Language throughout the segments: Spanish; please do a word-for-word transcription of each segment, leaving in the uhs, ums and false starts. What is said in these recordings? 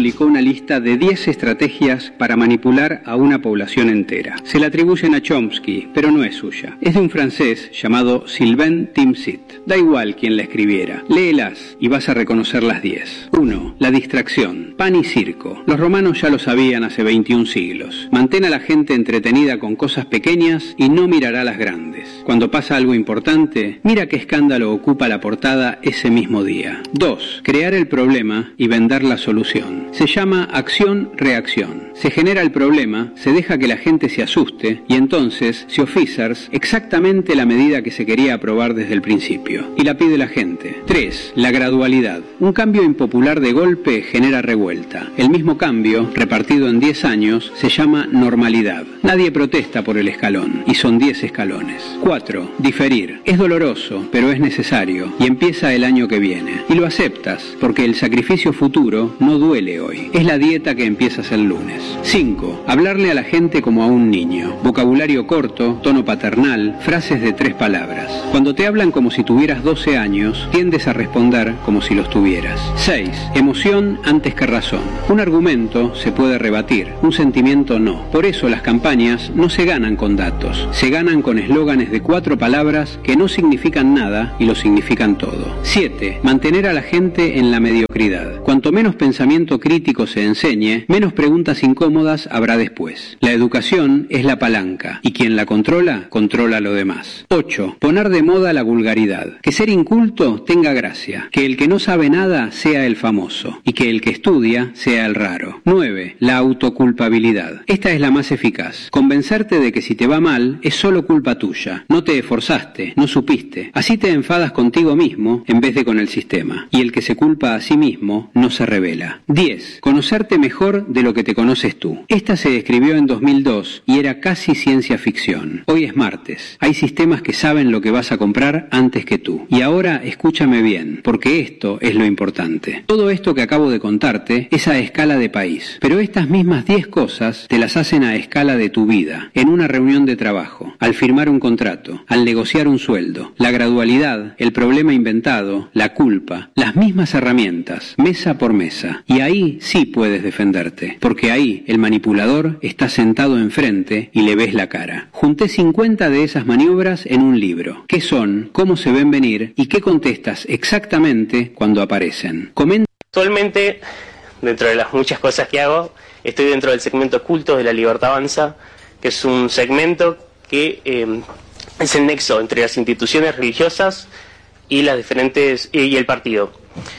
publicó una lista de diez estrategias para manipular a una población entera. Se la atribuyen a Chomsky, pero no es suya. Es de un francés llamado Sylvain Timsit. Da igual quién la escribiera. Léelas y vas a reconocer las diez. uno. La distracción. Pan y circo. Los romanos ya lo sabían hace veintiún siglos. Mantén a la gente entretenida con cosas pequeñas y no mirará las grandes. Cuando pasa algo importante, mira qué escándalo ocupa la portada ese mismo día. dos. Crear el problema y vender la solución. Se llama acción-reacción. Se genera el problema, se deja que la gente se asuste y entonces se officers exactamente la medida que se quería aprobar desde el principio. Y la pide la gente. tres. La gradualidad. Un cambio impopular de golpe genera revuelta. El mismo cambio, repartido en diez años, se llama normalidad. Nadie protesta por el escalón, y son diez escalones. cuatro. Diferir. Es doloroso, pero es necesario, y empieza el año que viene. Y lo aceptas, porque el sacrificio futuro no duele hoy. Es la dieta que empiezas el lunes. cinco. Hablarle a la gente como a un niño. Vocabulario corto, tono paternal, frases de tres palabras. Cuando te hablan como si tuvieras doce años, tiendes a responder como si los tuvieras. seis. Emoción antes que razón. Un argumento se puede rebatir, un sentimiento no. Por eso las campañas no se ganan con datos, se ganan con eslóganes de cuatro palabras que no significan nada y lo significan todo. siete. Mantener a la gente en la mediocridad. Cuanto menos pensamiento crítico se enseñe, menos preguntas incómodas habrá después. La educación es la palanca y quien la controla, controla lo demás. ocho. Poner de moda la vulgaridad. Que ser inculto tenga gracia, que el que no sabe nada sea el famoso y que el que estudia sea el raro. nueve. La autoculpabilidad. Esta es la más eficaz. Convencerte de que si te va mal es solo culpa tuya. No te esforzaste, no supiste. Así te enfadas contigo mismo en vez de con el sistema. Y el que se culpa a sí mismo no se revela. diez. Conocerte mejor de lo que te conoces tú. Esta se escribió en dos mil dos y era casi ciencia ficción. Hoy es martes. Hay sistemas que saben lo que vas a comprar antes que tú. Y ahora escúchame bien, porque esto es lo importante. Todo esto que acabo de contarte es a escala de país. Pero estas mismas diez cosas te las hacen a escala de tu vida, en una reunión de trabajo, al firmar un contrato, al negociar un sueldo. La gradualidad, el problema inventado, la culpa, las mismas herramientas, mesa por mesa. Y ahí sí puedes defenderte, porque ahí el manipulador está sentado enfrente y le ves la cara. Junté cincuenta de esas maniobras en un libro. ¿Qué son? ¿Cómo se ven venir? ¿Y qué contestas exactamente cuando aparecen? Comenta. Actualmente, dentro de las muchas cosas que hago, estoy dentro del segmento Cultos de la Libertad Avanza, que es un segmento que eh, es el nexo entre las instituciones religiosas y las diferentes y el partido.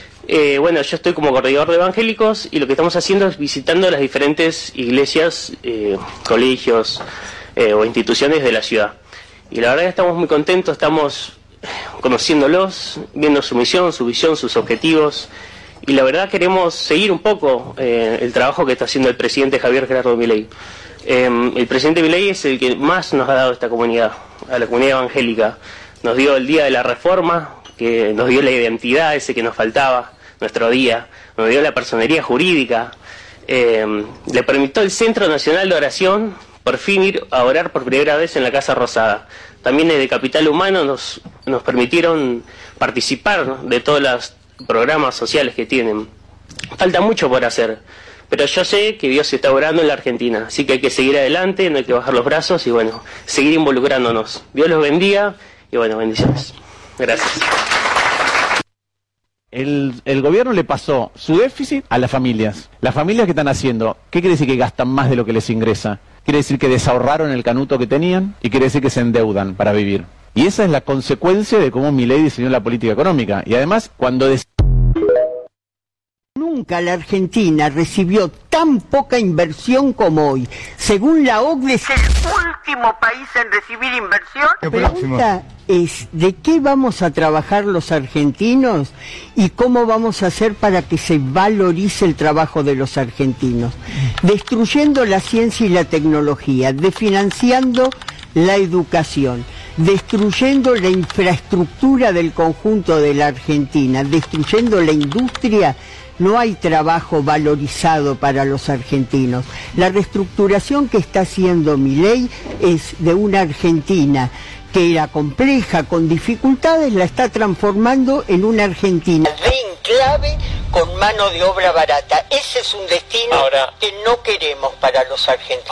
Eh, bueno, yo estoy como coordinador de evangélicos y lo que estamos haciendo es visitando las diferentes iglesias, eh, colegios eh, o instituciones de la ciudad. Y la verdad que estamos muy contentos, estamos conociéndolos, viendo su misión, su visión, sus objetivos. Y la verdad queremos seguir un poco eh, el trabajo que está haciendo el presidente Javier Gerardo Milei. Eh, el presidente Milei es el que más nos ha dado a esta comunidad, a la comunidad evangélica. Nos dio el día de la reforma, que nos dio la identidad, ese que nos faltaba, nuestro día. Nos dio la personería jurídica. Eh, le permitió el Centro Nacional de Oración por fin ir a orar por primera vez en la Casa Rosada. También desde Capital Humano nos, nos permitieron participar, ¿no?, de todos los programas sociales que tienen. Falta mucho por hacer, pero yo sé que Dios está obrando en la Argentina, así que hay que seguir adelante, no hay que bajar los brazos y bueno, seguir involucrándonos. Dios los bendiga y bueno, bendiciones. Gracias. El, el gobierno le pasó su déficit a las familias. Las familias que están haciendo, ¿qué quiere decir que gastan más de lo que les ingresa? Quiere decir que desahorraron el canuto que tenían y quiere decir que se endeudan para vivir. Y esa es la consecuencia de cómo Milei diseñó la política económica. Y además, cuando... Des... Nunca la Argentina recibió tan poca inversión como hoy. Según la O C D E, es el último país en recibir inversión. La pregunta es, ¿de qué vamos a trabajar los argentinos y cómo vamos a hacer para que se valorice el trabajo de los argentinos? Destruyendo la ciencia y la tecnología, desfinanciando la educación, destruyendo la infraestructura del conjunto de la Argentina, destruyendo la industria. No hay trabajo valorizado para los argentinos. La reestructuración que está haciendo Milei es de una Argentina que era compleja, con dificultades, la está transformando en una Argentina de enclave, con mano de obra barata. Ese es un destino Ahora, que no queremos para los argentinos.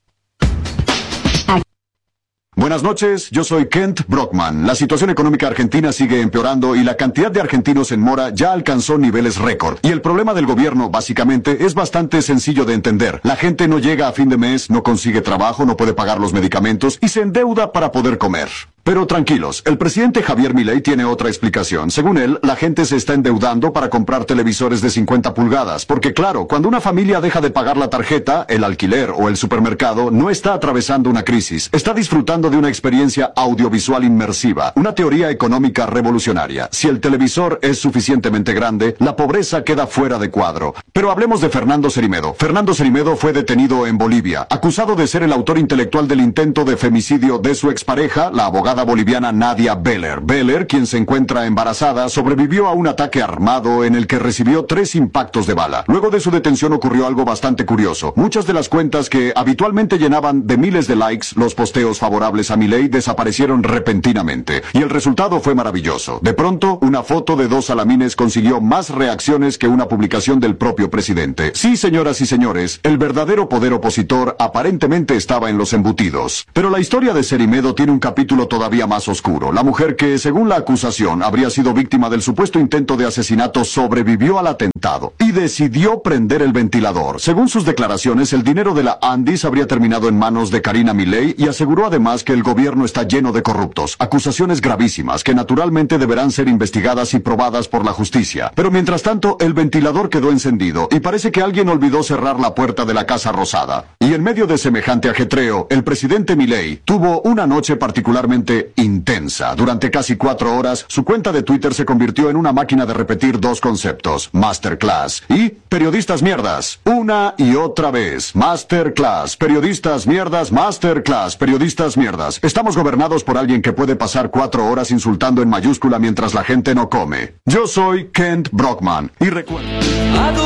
Buenas noches, yo soy Kent Brockman. La situación económica argentina sigue empeorando y la cantidad de argentinos en mora ya alcanzó niveles récord. Y el problema del gobierno, básicamente, es bastante sencillo de entender. La gente no llega a fin de mes, no consigue trabajo, no puede pagar los medicamentos y se endeuda para poder comer. Pero tranquilos, el presidente Javier Milei tiene otra explicación. Según él, la gente se está endeudando para comprar televisores de cincuenta pulgadas. Porque claro, cuando una familia deja de pagar la tarjeta, el alquiler o el supermercado, no está atravesando una crisis. Está disfrutando de una experiencia audiovisual inmersiva, una teoría económica revolucionaria. Si el televisor es suficientemente grande, la pobreza queda fuera de cuadro. Pero hablemos de Fernando Cerimedo. Fernando Cerimedo fue detenido en Bolivia, acusado de ser el autor intelectual del intento de femicidio de su expareja, la abogada boliviana Nadia Beller. Beller, quien se encuentra embarazada, sobrevivió a un ataque armado en el que recibió tres impactos de bala. Luego de su detención ocurrió algo bastante curioso. Muchas de las cuentas que habitualmente llenaban de miles de likes los posteos favorables a Milei desaparecieron repentinamente. Y el resultado fue maravilloso. De pronto, una foto de dos salamines consiguió más reacciones que una publicación del propio presidente. Sí, señoras y señores, el verdadero poder opositor aparentemente estaba en los embutidos. Pero la historia de Cerimedo tiene un capítulo todavía Todavía más oscuro. La mujer que, según la acusación, habría sido víctima del supuesto intento de asesinato sobrevivió al atentado y decidió prender el ventilador. Según sus declaraciones, el dinero de la Andis habría terminado en manos de Karina Milei y aseguró además que el gobierno está lleno de corruptos. Acusaciones gravísimas que naturalmente deberán ser investigadas y probadas por la justicia. Pero mientras tanto, el ventilador quedó encendido y parece que alguien olvidó cerrar la puerta de la Casa Rosada. Y en medio de semejante ajetreo, el presidente Milei tuvo una noche particularmente intensa. Durante casi cuatro horas, su cuenta de Twitter se convirtió en una máquina de repetir dos conceptos: masterclass y periodistas mierdas. Una y otra vez. Masterclass, periodistas mierdas, masterclass, periodistas mierdas. Estamos gobernados por alguien que puede pasar cuatro horas insultando en mayúscula mientras la gente no come. Yo soy Kent Brockman y recuerda...